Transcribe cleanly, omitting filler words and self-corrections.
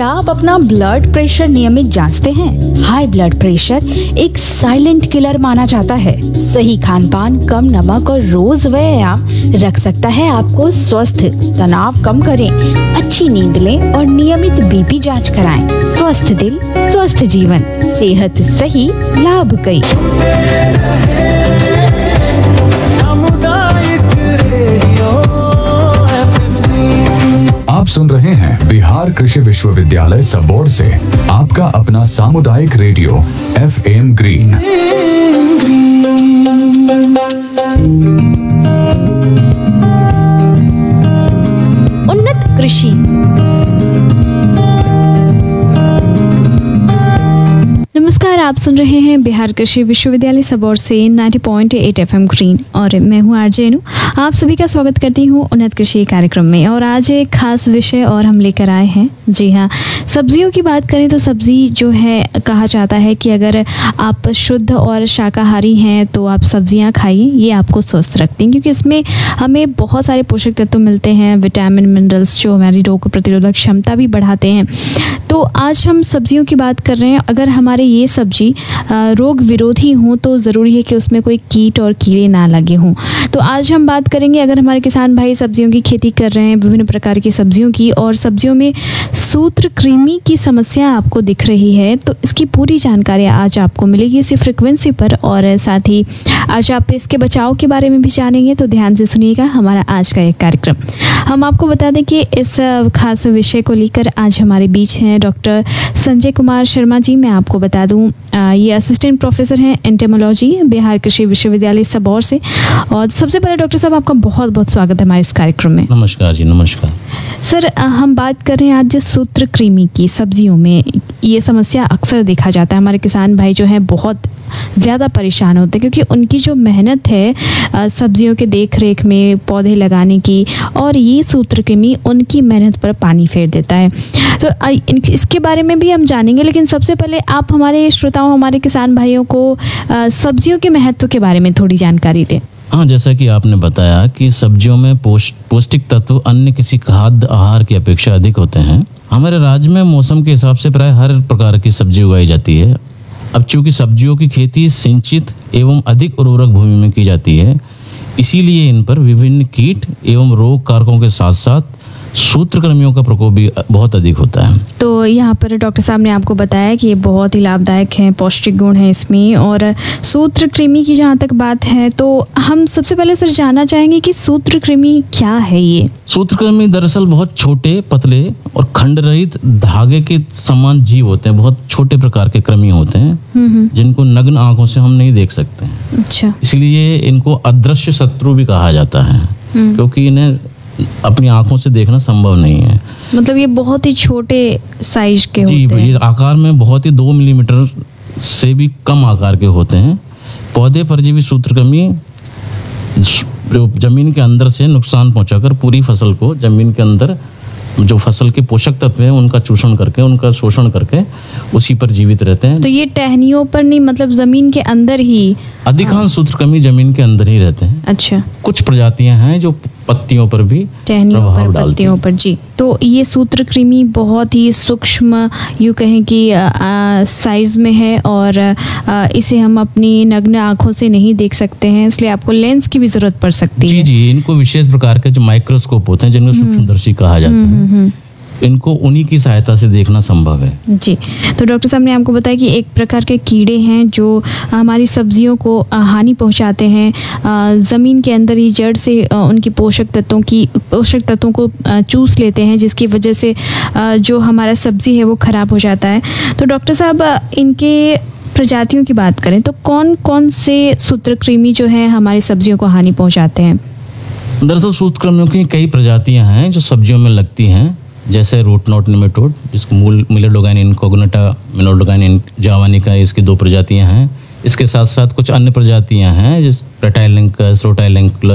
क्या आप अपना ब्लड प्रेशर नियमित जांचते हैं? हाई ब्लड प्रेशर एक साइलेंट किलर माना जाता है। सही खान पान, कम नमक और रोज व्यायाम रख सकता है आपको स्वस्थ। तनाव कम करें, अच्छी नींद लें और नियमित बीपी जांच कराएं। स्वस्थ दिल, स्वस्थ जीवन, सेहत सही, लाभ कई। आप सुन रहे हैं बिहार कृषि विश्वविद्यालय सबौर से आपका अपना सामुदायिक रेडियो FM ग्रीन। उन्नत कृषि। नमस्कार, आप सुन रहे हैं बिहार कृषि विश्वविद्यालय सबौर से 90.8 FM ग्रीन और मैं हूं आरजे अनु। आप सभी का स्वागत करती हूं उन्नत कृषि कार्यक्रम में। और आज एक खास विषय और हम लेकर आए हैं। जी हाँ, सब्जियों की बात करें तो सब्जी जो है, कहा जाता है कि अगर आप शुद्ध और शाकाहारी हैं तो आप सब्जियां खाइए, ये आपको स्वस्थ रखती हैं क्योंकि इसमें हमें बहुत सारे पोषक तत्व मिलते हैं, विटामिन, मिनरल्स जो हमारी रोग प्रतिरोधक क्षमता भी बढ़ाते हैं। तो आज हम सब्जियों की बात कर रहे हैं। अगर हमारे ये सब्जी रोग विरोधी हों तो ज़रूरी है कि उसमें कोई कीट और कीड़े ना लगे हों। तो आज हम बात करेंगे, अगर हमारे किसान भाई सब्जियों की खेती कर रहे हैं, विभिन्न प्रकार की सब्जियों की, और सब्जियों में सूत्रकृमि की समस्या आपको दिख रही है, तो इसकी पूरी जानकारी आज आपको मिलेगी इसी फ्रिक्वेंसी पर। और साथ ही आज आप इसके बचाव के बारे में भी जानेंगे, तो ध्यान से सुनिएगा हमारा आज का एक कार्यक्रम। हम आपको बता दें कि इस खास विषय को लेकर आज हमारे बीच हैं डॉक्टर संजय कुमार शर्मा जी। मैं आपको बता दूं, ये असिस्टेंट प्रोफेसर हैं एंटेमोलॉजी, बिहार कृषि विश्वविद्यालय सबौर से। और सबसे पहले डॉक्टर साहब, आपका बहुत बहुत स्वागत है हमारे इस कार्यक्रम में। नमस्कार जी। नमस्कार सर, हम बात कर रहे हैं आज सूत्रकृमि की। सब्जियों में ये समस्या अक्सर देखा जाता है। हमारे किसान भाई जो हैं बहुत ज़्यादा परेशान होते हैं क्योंकि उनकी जो मेहनत है सब्जियों के देख रेख में, पौधे लगाने की, और ये सूत्रकृमि उनकी मेहनत पर पानी फेर देता है। तो इसके बारे में भी हम जानेंगे, लेकिन सबसे पहले आप हमारे श्रोताओं, हमारे किसान भाइयों को सब्जियों के महत्व के बारे में थोड़ी जानकारी दें। हाँ, जैसा कि आपने बताया कि सब्जियों में पौष्टिक तत्व अन्य किसी खाद्य आहार की अपेक्षा अधिक होते हैं। हमारे राज्य में मौसम के हिसाब से प्राय हर प्रकार की सब्जी उगाई जाती है। अब चूंकि सब्जियों की खेती सिंचित एवं अधिक उर्वरक भूमि में की जाती है, इसीलिए इन पर विभिन्न कीट एवं रोग कारकों के साथ साथ सूत्रकृमियों का प्रकोप भी बहुत अधिक होता है। तो यहाँ पर डॉक्टर साहब ने आपको बताया कि ये बहुत ही लाभदायक है, पौष्टिक गुण है इसमें। और सूत्रकृमि की जहाँ तक बात है, तो हम सबसे पहले सर जानना चाहेंगे कि सूत्रकृमि क्या है। ये सूत्रकृमि दरअसल बहुत छोटे, पतले और खंड रहित धागे के समान जीव होते हैं। बहुत छोटे प्रकार के कृमि होते हैं जिनको नग्न आंखों से हम नहीं देख सकते। अच्छा। इसलिए इनको अदृश्य शत्रु भी कहा जाता है क्योंकि इन्हें अपनी आंखों से देखना संभव नहीं है। मतलब ये बहुत ही छोटे साइज के होते हैं। जी, आकार में बहुत ही 2 मिलीमीटर से भी कम आकार के होते हैं। पौधे परजीवी सूत्रकृमि जमीन के अंदर से नुकसान पहुंचाकर पूरी फसल को, जमीन के अंदर जो फसल के पोषक तत्व हैं उनका चूषण करके, उनका शोषण करके उसी पर जीवित रहते हैं। तो ये टहनियों पर नहीं, मतलब जमीन के अंदर ही? अधिकांश सूत्रकृमि जमीन के अंदर ही रहते हैं। अच्छा। कुछ प्रजातियां हैं जो पत्तियों पर भी, टहनियों पर, पत्तियों पर। जी। तो ये सूत्रकृमि बहुत ही सूक्ष्म, यूँ कहें कि साइज में है और इसे हम अपनी नग्न आंखों से नहीं देख सकते हैं, इसलिए आपको लेंस की भी जरूरत पड़ सकती है। जी, इनको विशेष प्रकार के जो माइक्रोस्कोप होते हैं जिनको सूक्ष्मदर्शी कहा जाता है, इनको उन्हीं की सहायता से देखना संभव है। जी। तो डॉक्टर साहब ने आपको बताया कि एक प्रकार के कीड़े हैं जो हमारी सब्जियों को हानि पहुंचाते हैं। ज़मीन के अंदर ही जड़ से उनकी पोषक तत्वों को चूस लेते हैं, जिसकी वजह से जो हमारा सब्जी है वो ख़राब हो जाता है। तो डॉक्टर साहब, इनके प्रजातियों की बात करें तो कौन कौन से सूत्रकृमि जो है हमारी सब्जियों को हानि पहुँचाते हैं? दरअसल सूत्रकृमियों की कई प्रजातियाँ हैं जो सब्जियों में लगती हैं, जैसे रूट नॉट निमेटोड, जिसको मिलेडोगाइन इनकॉग्निटा, मिलेडोगाइन जावानिका, इसकी 2 प्रजातियां हैं। इसके साथ साथ कुछ अन्य प्रजातियां हैं, जिस पेटाइलिंकस, रोटाइलिंकस,